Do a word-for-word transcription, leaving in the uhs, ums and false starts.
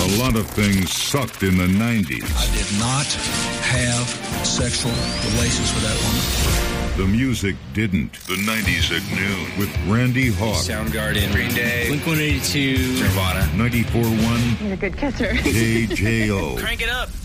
A lot of things sucked in the nineties. I did not have sexual relations with that woman. The music didn't. The nineties at noon with Randy Hawk. Soundgarden, Green Day, Blink one eighty-two, Nirvana. ninety-four point one You're a good kisser. K J O. Crank it up.